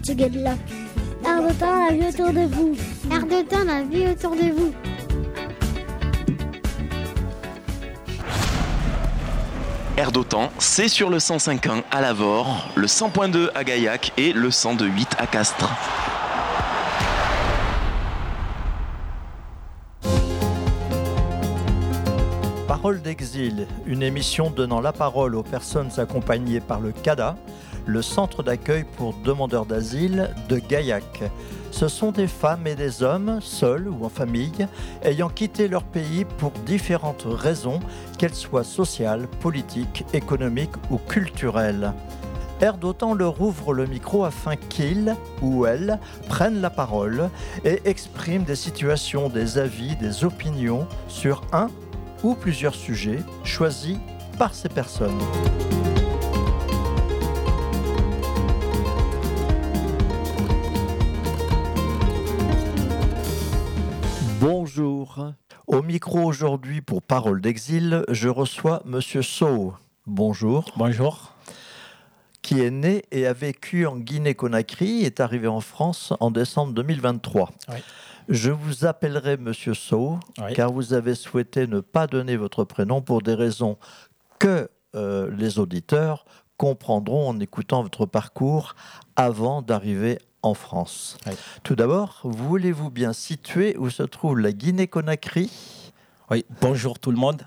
to get lucky. Air de temps, la vie autour de vous. Air de temps, la vie autour de vous. Air d'Otan, c'est sur le 105.1 à Lavore, le 100.2 à Gaillac et le 102.8 à Castres. Parole d'exil, une émission donnant la parole aux personnes accompagnées par le CADA, le centre d'accueil pour demandeurs d'asile de Gaillac. Ce sont des femmes et des hommes, seuls ou en famille, ayant quitté leur pays pour différentes raisons, qu'elles soient sociales, politiques, économiques ou culturelles. Air d'Otan leur ouvre le micro afin qu'ils ou elles prennent la parole et expriment des situations, des avis, des opinions sur un ou plusieurs sujets choisis par ces personnes. Bonjour. Au micro aujourd'hui pour Parole d'exil, je reçois Monsieur Sow. Bonjour. Bonjour. Qui est né et a vécu en Guinée-Conakry et est arrivé en France en décembre 2023. Oui. Je vous appellerai Monsieur Sow, car vous avez souhaité ne pas donner votre prénom pour des raisons que les auditeurs comprendront en écoutant votre parcours avant d'arriver en France. Oui. Tout d'abord, voulez-vous bien situer où se trouve la Guinée-Conakry ? Oui, bonjour tout le monde.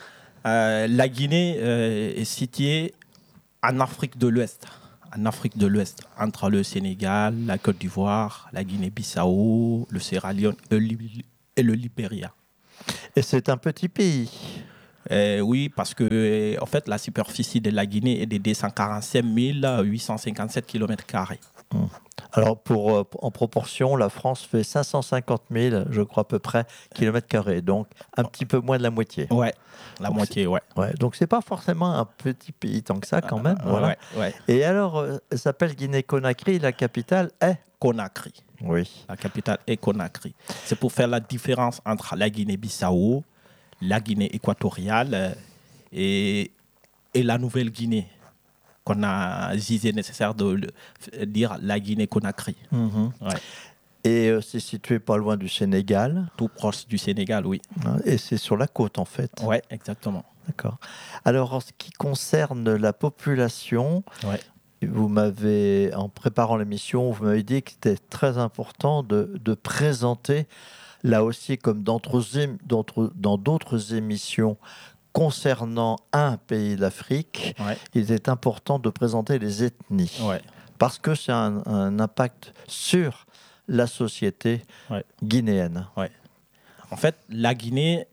La Guinée est située en Afrique de l'Ouest. En Afrique de l'Ouest, entre le Sénégal, la Côte d'Ivoire, la Guinée-Bissau, le Sierra Leone et le Libéria. Et c'est un petit pays. Oui, parce que en fait, la superficie de la Guinée est de 245 857 km². Alors, en proportion, la France fait 550 000, je crois à peu près, kilomètres carrés. Donc, un petit peu moins de la moitié. Ouais, la moitié, ouais. Donc, c'est pas forcément un petit pays tant que ça, quand même. Voilà. Ouais. Et alors, elle s'appelle Guinée-Conakry, la capitale est Conakry. Oui. La capitale est Conakry. C'est pour faire la différence entre la Guinée-Bissau, la Guinée équatoriale et la Nouvelle-Guinée, qu'on a jugé nécessaire de dire la Guinée-Conakry. Ouais. Et c'est situé pas loin du Sénégal. Tout proche du Sénégal, oui. Et c'est sur la côte, en fait. Oui, exactement. D'accord. Alors, en ce qui concerne la population, vous m'avez, en préparant l'émission, vous m'avez dit que c'était très important de présenter, là aussi, comme dans d'autres émissions, concernant un pays d'Afrique, il est important de présenter les ethnies. Parce que c'est un impact sur la société guinéenne. En fait, la Guinée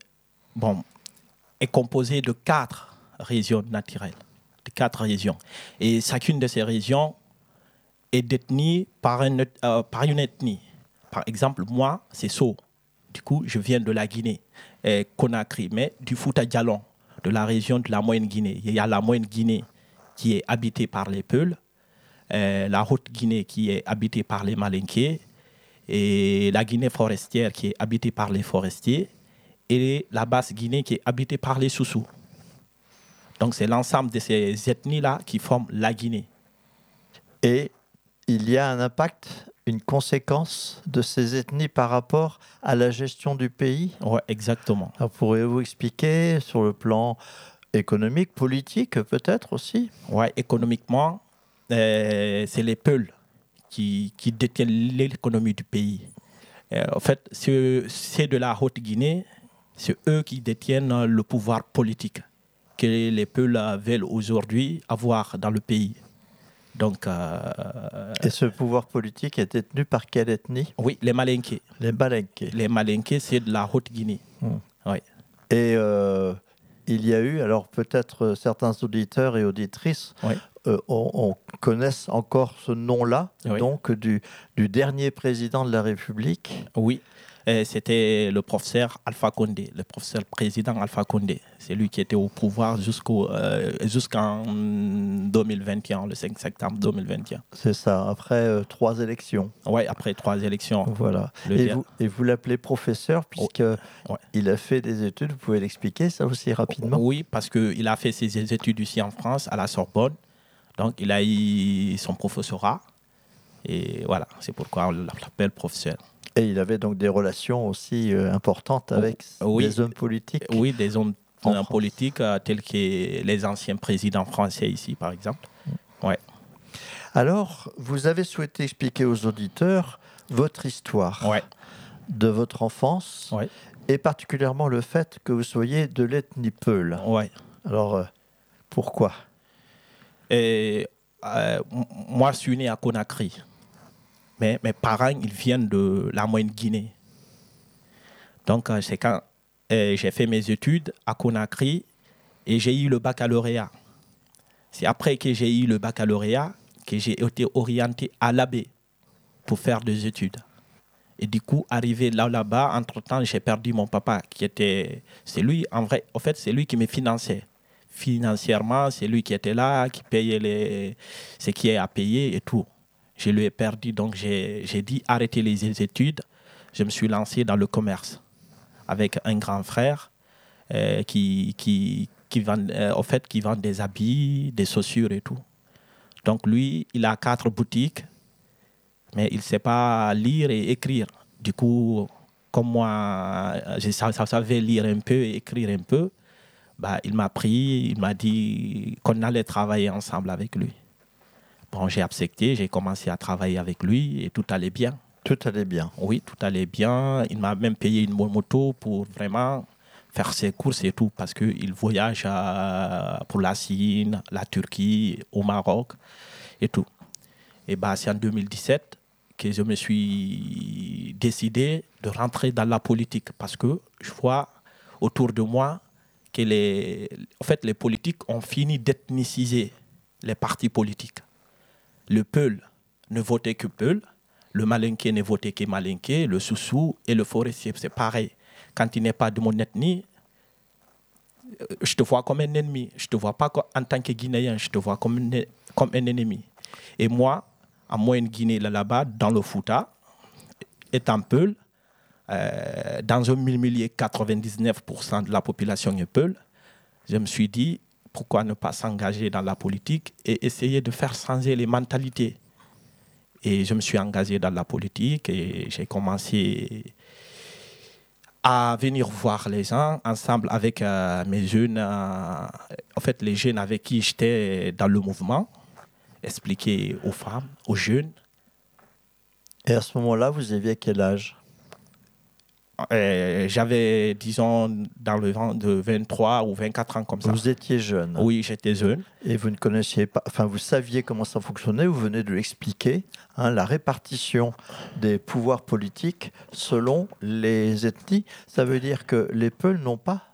est composée de 4 régions naturelles. De 4 régions. Et chacune de ces régions est détenue par une ethnie. Par exemple, moi, c'est Sow. Du coup, je viens de la Guinée, Conakry, mais du Fouta Djallon, de la région de la Moyenne-Guinée. Il y a la Moyenne-Guinée qui est habitée par les Peuls, la Haute-Guinée qui est habitée par les Malinké, et la Guinée forestière qui est habitée par les forestiers, et la Basse-Guinée qui est habitée par les Soussous. Donc c'est l'ensemble de ces ethnies-là qui forment la Guinée. Et il y a un impact, une conséquence de ces ethnies par rapport à la gestion du pays ? Oui, exactement. Alors, pourriez-vous expliquer sur le plan économique, politique peut-être aussi ? Oui, économiquement, c'est les Peuls qui détiennent l'économie du pays. En fait, c'est de la Haute-Guinée, c'est eux qui détiennent le pouvoir politique que les Peuls veulent aujourd'hui avoir dans le pays. Donc, et ce pouvoir politique est détenu par quelle ethnie ? Oui, les Malinké. Les Malinké. Les Malinké, c'est de la Haute-Guinée. Oui. Et il y a eu, alors peut-être certains auditeurs et auditrices on connaissent encore ce nom-là, donc du dernier président de la République. Oui. C'était le professeur Alpha Condé, le professeur président Alpha Condé. C'est lui qui était au pouvoir jusqu'en 2021, le 5 septembre 2021. C'est ça, après 3 élections. Oui, après 3 élections. Voilà. Et vous l'appelez professeur puisqu'il a fait des études, vous pouvez l'expliquer ça aussi rapidement ? Oui, parce qu'il a fait ses études ici en France, à la Sorbonne. Donc il a eu son professorat. Et voilà, c'est pourquoi on l'appelle professeur. Et il avait donc des relations aussi importantes avec des hommes politiques. Oui, des hommes politiques tels que les anciens présidents français ici, par exemple. Ouais. Alors, vous avez souhaité expliquer aux auditeurs votre histoire de votre enfance et particulièrement le fait que vous soyez de l'ethnie Peul. Ouais. Alors, pourquoi ? Moi, je suis né à Conakry. Mais mes parents, ils viennent de la Moyenne-Guinée. Donc, c'est quand j'ai fait mes études à Conakry et j'ai eu le baccalauréat. C'est après que j'ai eu le baccalauréat que j'ai été orienté à l'Abbé pour faire des études. Et du coup, arrivé là-bas, entre-temps, j'ai perdu mon papa, c'est lui, en fait, c'est lui qui me finançait. Financièrement, c'est lui qui était là, qui payait ce qui est à payer et tout. Je lui ai perdu, donc j'ai dit arrêter les études. Je me suis lancé dans le commerce avec un grand frère qui vend des habits, des chaussures et tout. Donc lui, il a 4 boutiques, mais il ne sait pas lire et écrire. Du coup, comme moi, je savais lire un peu et écrire un peu, il m'a pris, il m'a dit qu'on allait travailler ensemble avec lui. Bon, j'ai accepté, j'ai commencé à travailler avec lui et tout allait bien. Tout allait bien. Oui, tout allait bien. Il m'a même payé une moto pour vraiment faire ses courses et tout, parce qu'il voyage pour la Chine, la Turquie, au Maroc et tout. Et c'est en 2017 que je me suis décidé de rentrer dans la politique, parce que je vois autour de moi que les politiques ont fini d'ethniciser les partis politiques. Le Peul ne votait que Peul, le Malinké ne votait que Malinké, le Soussou et le Forestier, c'est pareil. Quand il n'est pas de mon ethnie, je te vois comme un ennemi. Je ne te vois pas en tant que Guinéen, je te vois comme un ennemi. Et moi, en Moyenne-Guinée, là-bas, dans le Fouta, étant Peul, dans un milieu 99% de la population est Peul, je me suis dit, pourquoi ne pas s'engager dans la politique et essayer de faire changer les mentalités. Et je me suis engagé dans la politique et j'ai commencé à venir voir les gens ensemble avec mes jeunes, les jeunes avec qui j'étais dans le mouvement, expliquer aux femmes, aux jeunes. Et à ce moment-là, vous aviez quel âge ? J'avais, disons, dans le vent de 23 ou 24 ans comme ça. Vous étiez jeune. Oui, j'étais jeune. Et vous ne connaissiez pas, vous saviez comment ça fonctionnait, vous venez de l'expliquer, la répartition des pouvoirs politiques selon les ethnies. Ça veut dire que les Peuls n'ont pas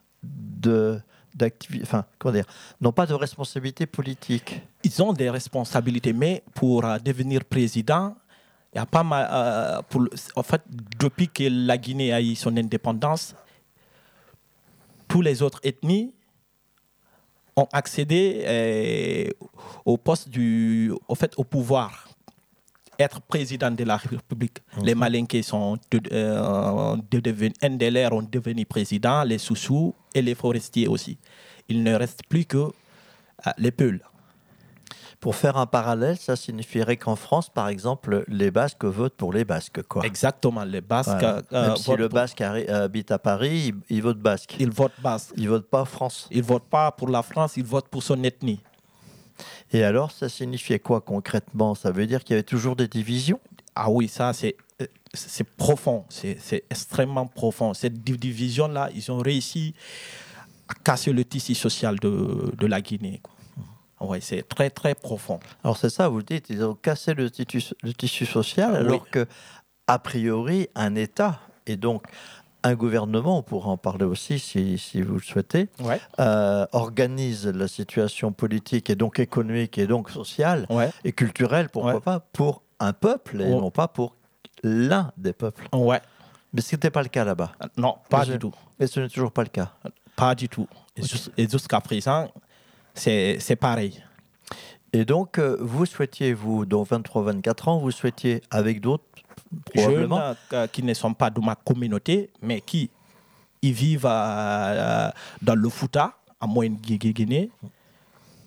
n'ont pas de responsabilité politique. Ils ont des responsabilités, mais pour devenir président, il y a pas mal. Depuis que la Guinée a eu son indépendance, tous les autres ethnies ont accédé au poste au pouvoir, être président de la République. Les Malinké sont devenus Ndélère ont devenu président, les Soussous et les Forestiers aussi. Il ne reste plus que les Peuls. Pour faire un parallèle, ça signifierait qu'en France, par exemple, les Basques votent pour les Basques, quoi. Exactement, les Basques. Voilà. Même si le Basque habite à Paris, il vote basque. Il vote basque. Il vote pas France. Il vote pas pour la France, il vote pour son ethnie. Et alors, ça signifiait quoi concrètement ? Ça veut dire qu'il y avait toujours des divisions ? Ah oui, ça c'est profond, c'est extrêmement profond. Cette division-là, ils ont réussi à casser le tissu social de la Guinée, quoi. Oui, c'est très, très profond. Alors c'est ça, vous le dites, ils ont cassé le tissu social, alors que, a priori, un État, et donc un gouvernement, on pourra en parler aussi si vous le souhaitez, organise la situation politique et donc économique et donc sociale et culturelle, pourquoi pas, pour un peuple et non pas pour l'un des peuples. Ouais. Mais ce n'était pas le cas là-bas. Non, pas du tout. Et ce n'est toujours pas le cas. Pas du tout. Et jusqu'à présent, c'est pareil. Et donc, vous souhaitiez, donc 23-24 ans, vous souhaitiez, avec d'autres, probablement... Jeunes qui ne sont pas de ma communauté, mais qui vivent dans le Fouta, en Moyenne-Guinée,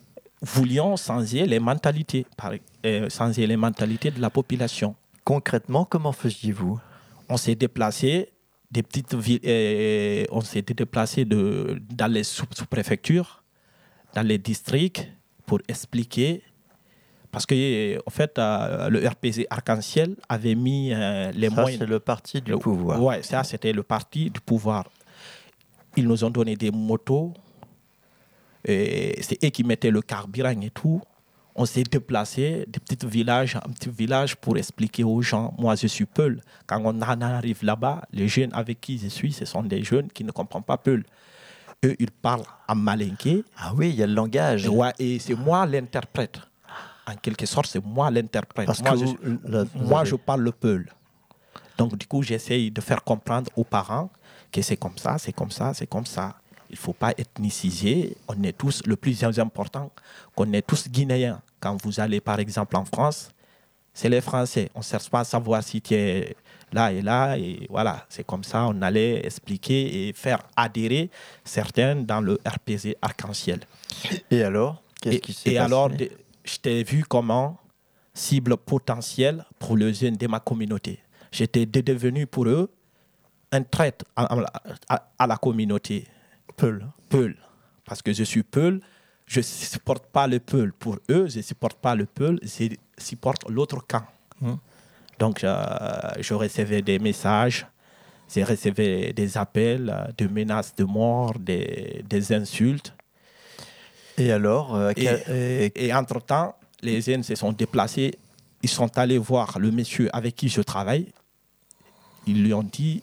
voulions changer les mentalités, changer les mentalités de la population. Concrètement, comment faisiez-vous? On s'est déplacé des petites villes, on s'est déplacé dans les sous-préfectures, dans les districts, pour expliquer. Parce que, en fait, le RPZ Arc-en-Ciel avait mis les moyens. Ça, c'est le parti du pouvoir. Oui, ça, c'était le parti du pouvoir. Ils nous ont donné des motos. Et c'est eux qui mettaient le carburant et tout. On s'est déplacé des petits villages, un petit village pour expliquer aux gens. Moi, je suis Peul. Quand on arrive là-bas, les jeunes avec qui je suis, ce sont des jeunes qui ne comprennent pas Peul. Eux, ils parlent en malinké. Ah oui, il y a le langage. Et c'est moi l'interprète. En quelque sorte, c'est moi l'interprète. Parce moi, je parle le Peul. Donc, du coup, j'essaye de faire comprendre aux parents que c'est comme ça, c'est comme ça, c'est comme ça. Il ne faut pas ethniciser. On est tous, le plus important, qu'on est tous guinéens. Quand vous allez, par exemple, en France, c'est les Français. On ne cherche pas à savoir si tu es là. Et voilà, c'est comme ça. On allait expliquer et faire adhérer certains dans le RPZ Arc-en-Ciel. Et alors, qu'est-ce qui s'est passé? Et alors, je t'ai vu comment cible potentielle pour les jeunes de ma communauté. J'étais devenu pour eux un traître à la communauté. Peul. Parce que je suis Peul, je ne supporte pas le Peul. Pour eux, je ne supporte pas le Peul, je supporte l'autre camp. Donc, je recevais des messages, j'ai reçu des appels, des menaces de mort, des insultes. Et alors et entre-temps, les jeunes se sont déplacés, ils sont allés voir le monsieur avec qui je travaille. Ils lui ont dit,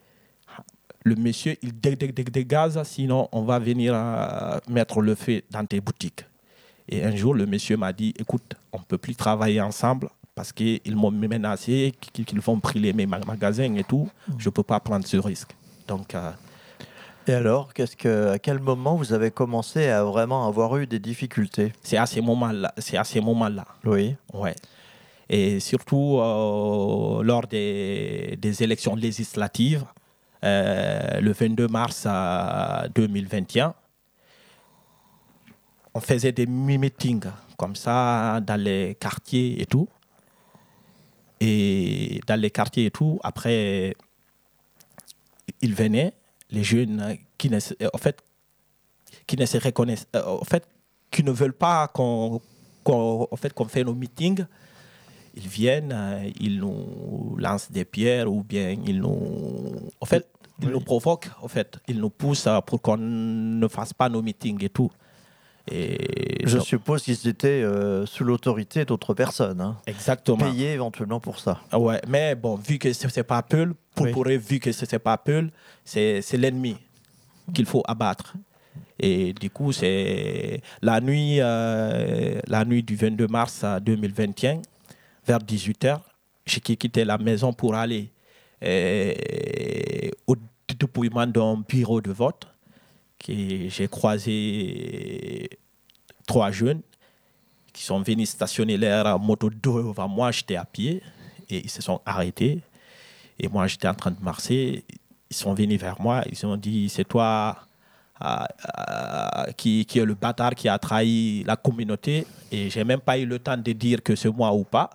le monsieur, il dégage, sinon on va venir mettre le feu dans tes boutiques. Et un jour, le monsieur m'a dit, écoute, on ne peut plus travailler ensemble parce qu'ils m'ont menacé, qu'ils vont brûler mes magasins et tout. Je ne peux pas prendre ce risque. Donc, et alors, à quel moment vous avez commencé à vraiment avoir eu des difficultés? C'est à ces moments-là. Oui. Ouais. Et surtout lors des élections législatives, le 22 mars 2021, on faisait des meetings comme ça dans les quartiers et tout. Et dans les quartiers et tout, après, ils venaient, les jeunes qui ne se reconnaissent, qui ne veulent pas qu'on fait nos meetings. Ils viennent, ils nous lancent des pierres ou bien ils nous provoquent, ils nous poussent pour qu'on ne fasse pas nos meetings et tout. Et je suppose qu'ils étaient sous l'autorité d'autres personnes. Hein, exactement. Payés éventuellement pour ça. Ouais, mais bon, vu que c'est pas Peul, vu que c'est pas Peul, c'est l'ennemi qu'il faut abattre. Et du coup, c'est la nuit du 22 mars 2021, vers 18h, j'ai quitté la maison pour aller au dépouillement d'un bureau de vote. J'ai croisé 3 jeunes qui sont venus stationner leur moto devant moi. J'étais à pied et ils se sont arrêtés. Et moi, j'étais en train de marcher. Ils sont venus vers moi. Ils ont dit, c'est toi qui est le bâtard qui a trahi la communauté. Et je n'ai même pas eu le temps de dire que c'est moi ou pas.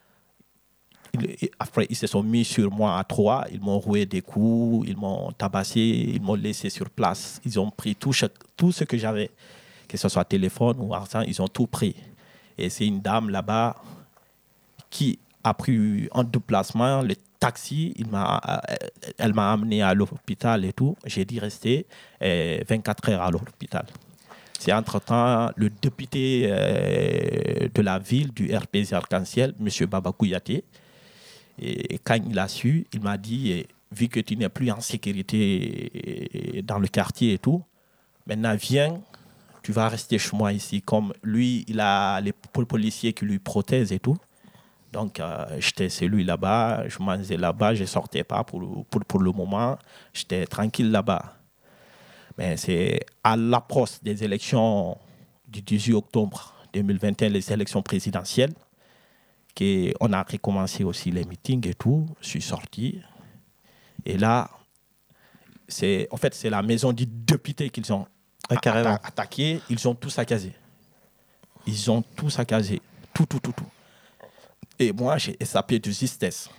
Après, ils se sont mis sur moi à 3. Ils m'ont roué des coups, ils m'ont tabassé, ils m'ont laissé sur place. Ils ont pris tout ce que j'avais, que ce soit téléphone ou argent, ils ont tout pris. Et c'est une dame là-bas qui a pris un déplacement, le taxi, elle m'a amené à l'hôpital et tout. J'ai dû rester 24 heures à l'hôpital. C'est entre-temps le député de la ville du RPZ Arc-en-Ciel, M. Baba Kouyaté. Et quand il a su, il m'a dit, vu que tu n'es plus en sécurité dans le quartier et tout, maintenant viens, tu vas rester chez moi ici. Comme lui, il a les policiers qui lui protègent et tout. Donc, j'étais celui là-bas, je mangeais là-bas, je ne sortais pas pour le moment. J'étais tranquille là-bas. Mais c'est à l'approche des élections du 18 octobre 2021, les élections présidentielles, qu'on a recommencé aussi les meetings et tout. Je suis sorti. Et là, c'est la maison du député qu'ils ont attaqué. Ils ont tout saccagé. Ils ont tout saccagé. Tout. Et moi, j'ai échappé de justesse.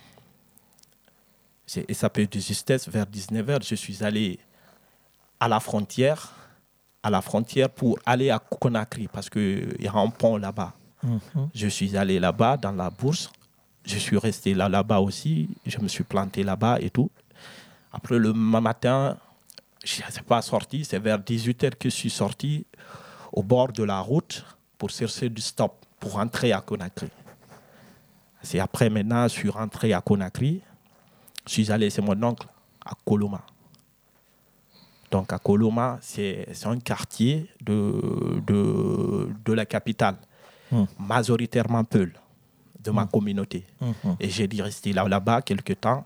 Vers 19h. Je suis allé à la frontière pour aller à Conakry parce qu'il y a un pont là-bas. Je suis allé là-bas dans la bourse. Je suis resté là-bas aussi. Je me suis planté là-bas et tout. Après, le matin, je ne suis pas sorti. C'est vers 18h que je suis sorti au bord de la route pour chercher du stop pour rentrer à Conakry. C'est après, maintenant, je suis rentré à Conakry. Je suis allé, c'est mon oncle, à Koloma. Donc, à Koloma, c'est un quartier de la capitale, majoritairement Peul, de ma communauté. Et j'ai dû rester là-bas quelque temps.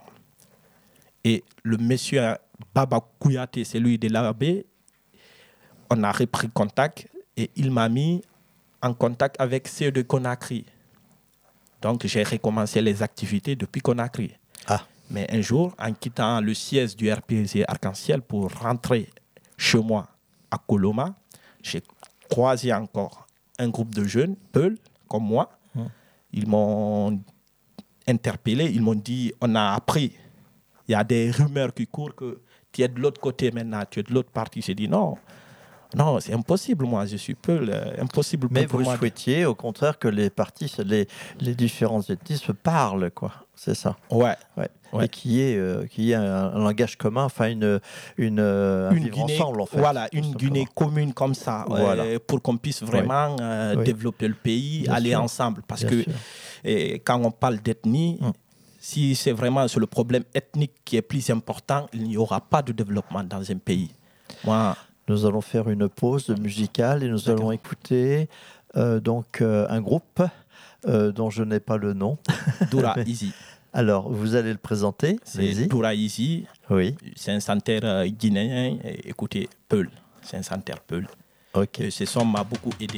Et le monsieur Baba Kouyaté, c'est lui de l'abbé, on a repris contact et il m'a mis en contact avec ceux de Conakry. Donc, j'ai recommencé les activités depuis Conakry. Mais un jour, en quittant le siège du RPG Arc-en-Ciel pour rentrer chez moi à Koloma, j'ai croisé encore un groupe de jeunes, Peul, comme moi. Ils m'ont interpellé, ils m'ont dit, on a appris, il y a des rumeurs qui courent que tu es de l'autre côté maintenant, tu es de l'autre partie. J'ai dit non, c'est impossible, moi, je suis Peul, impossible pour moi. Mais vous souhaitiez, au contraire, que les parties, les différentes ethnies se parlent, quoi. C'est ça. Ouais. Et qu'il y ait un langage commun, enfin un vivre Guinée, ensemble, en fait. Voilà, une Guinée commune comme ça, pour qu'on puisse vraiment développer le pays, Bien aller sûr. ensemble. Parce Bien que quand on parle d'ethnie, si c'est vraiment sur le problème ethnique qui est plus important, il n'y aura pas de développement dans un pays. Moi, Nous allons faire une pause musicale et nous allons écouter un groupe dont je n'ai pas le nom. Doura Easy. Alors, vous allez le présenter. C'est Allez-y. Doura Easy. Oui. C'est un chanteur guinéen. Écoutez, Peul. C'est un chanteur Peul. Ok. Ce son m'a beaucoup aidé.